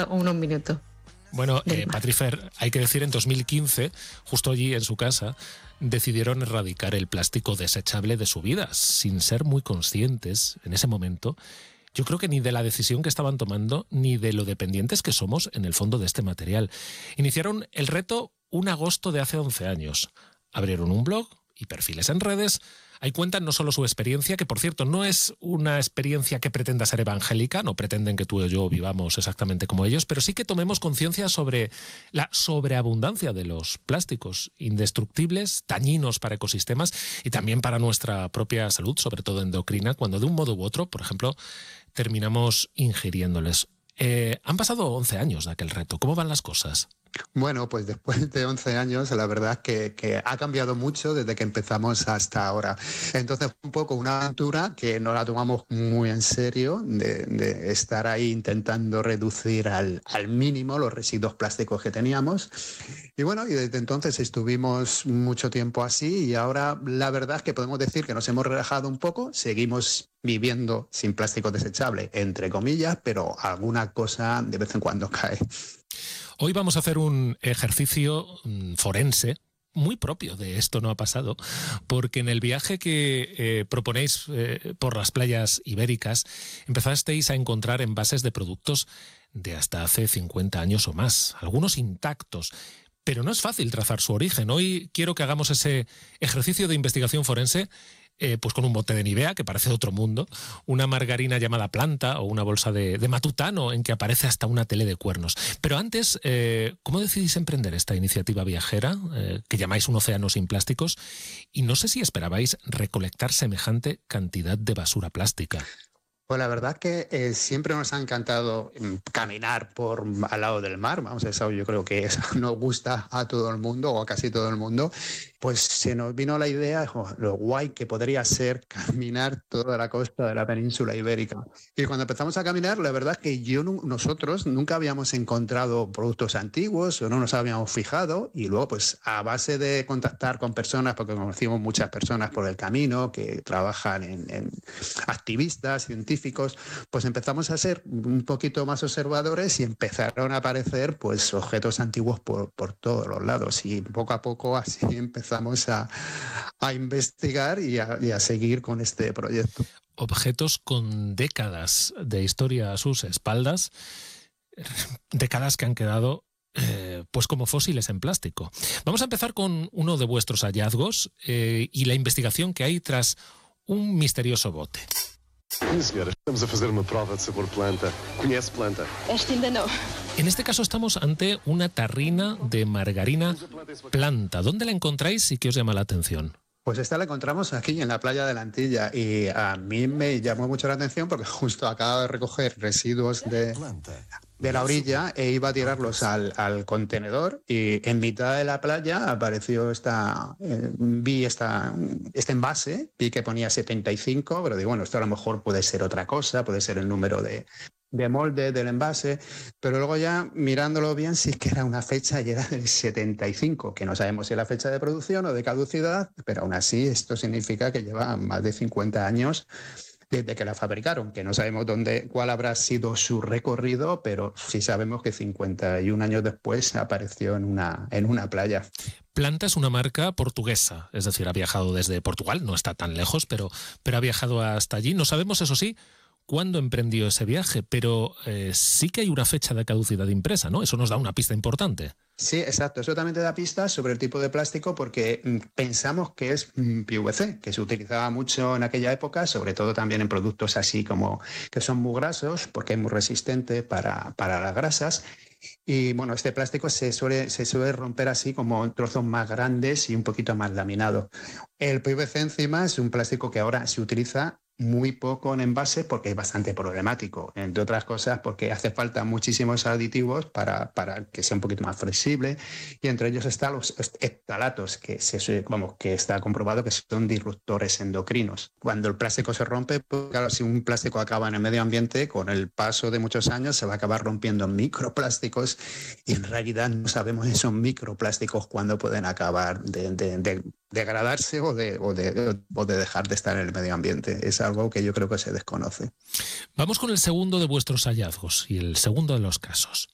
unos minutos. Bueno, Patrifer, hay que decir, en 2015, justo allí en su casa, decidieron erradicar el plástico desechable de su vida, sin ser muy conscientes en ese momento. Yo creo que ni de la decisión que estaban tomando, ni de lo dependientes que somos en el fondo de este material. Iniciaron el reto un agosto de hace 11 años. Abrieron un blog y perfiles en redes. Ahí cuentan no solo su experiencia, que por cierto no es una experiencia que pretenda ser evangélica, no pretenden que tú y yo vivamos exactamente como ellos, pero sí que tomemos conciencia sobre la sobreabundancia de los plásticos indestructibles, dañinos para ecosistemas y también para nuestra propia salud, sobre todo endocrina, cuando de un modo u otro, por ejemplo, terminamos ingiriéndoles. Han pasado 11 años de aquel reto. ¿Cómo van las cosas? Bueno, pues después de 11 años, la verdad que ha cambiado mucho desde que empezamos hasta ahora. Entonces, un poco una aventura que no la tomamos muy en serio, de estar ahí intentando reducir al mínimo los residuos plásticos que teníamos. Y bueno, y desde entonces estuvimos mucho tiempo así y ahora la verdad es que podemos decir que nos hemos relajado un poco, seguimos viviendo sin plástico desechable, entre comillas, pero alguna cosa de vez en cuando cae. Hoy vamos a hacer un ejercicio forense muy propio de Esto no ha pasado, porque en el viaje que proponéis por las playas ibéricas empezasteis a encontrar envases de productos de hasta hace 50 años o más, algunos intactos. Pero no es fácil trazar su origen. Hoy quiero que hagamos ese ejercicio de investigación forense pues con un bote de Nivea, que parece otro mundo, una margarina llamada Planta o una bolsa de Matutano en que aparece hasta una tele de cuernos. Pero antes, ¿cómo decidís emprender esta iniciativa viajera que llamáis Un océano sin plásticos? Y no sé si esperabais recolectar semejante cantidad de basura plástica. Pues la verdad que siempre nos ha encantado caminar al lado del mar. Vamos, eso yo creo que eso nos gusta a todo el mundo o a casi todo el mundo. Pues se nos vino la idea, lo guay que podría ser caminar toda la costa de la península ibérica. Y cuando empezamos a caminar, la verdad que nosotros nunca habíamos encontrado productos antiguos o no nos habíamos fijado. Y luego, pues a base de contactar con personas, porque conocimos muchas personas por el camino que trabajan en activistas, científicos, pues empezamos a ser un poquito más observadores y empezaron a aparecer pues objetos antiguos por todos los lados. Y poco a poco así empezamos a investigar y a seguir con este proyecto. Objetos con décadas de historia a sus espaldas, décadas que han quedado pues como fósiles en plástico. Vamos a empezar con uno de vuestros hallazgos y la investigación que hay tras un misterioso bote. Senhora, estamos a fazer uma prova de sabor planta. Conhece planta? Esta ainda não. En este caso estamos ante una tarrina de margarina Planta. ¿Dónde la encontráis y qué os llama la atención? Pues esta la encontramos aquí en la playa de la Antilla y a mí me llamó mucho la atención porque justo acabo de recoger residuos de la orilla e iba a tirarlos al contenedor y en mitad de la playa apareció vi este envase, vi que ponía 75, pero digo, bueno, esto a lo mejor puede ser otra cosa, puede ser el número de molde del envase, pero luego ya mirándolo bien sí que era una fecha y era del 75, que no sabemos si es la fecha de producción o de caducidad, pero aún así esto significa que lleva más de 50 años desde que la fabricaron, que no sabemos cuál habrá sido su recorrido, pero sí sabemos que 51 años después apareció en una playa. Planta es una marca portuguesa, es decir, ha viajado desde Portugal, no está tan lejos, pero ha viajado hasta allí. No sabemos, eso sí, cuándo emprendió ese viaje, pero sí que hay una fecha de caducidad impresa, ¿no? Eso nos da una pista importante. Sí, exacto. Eso también te da pistas sobre el tipo de plástico porque pensamos que es PVC, que se utilizaba mucho en aquella época, sobre todo también en productos así como que son muy grasos, porque es muy resistente para las grasas. Y bueno, este plástico se suele romper así como en trozos más grandes y un poquito más laminado. El PVC encima es un plástico que ahora se utiliza muy poco en envase porque es bastante problemático, entre otras cosas porque hace falta muchísimos aditivos para que sea un poquito más flexible y entre ellos están los ftalatos que está comprobado que son disruptores endocrinos. Cuando el plástico se rompe, pues, claro, si un plástico acaba en el medio ambiente, con el paso de muchos años se va a acabar rompiendo en microplásticos y en realidad no sabemos esos microplásticos cuándo pueden acabar de degradarse o de dejar de estar en el medio ambiente. Es algo que yo creo que se desconoce. Vamos con el segundo de vuestros hallazgos y el segundo de los casos.